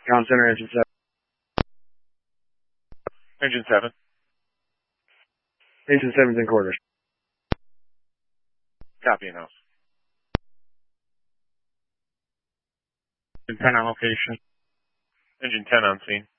Ground center, engine 7. Engine 7. Engine 7's in quarters. Copy and house. Engine 10 on location. Engine 10 on scene.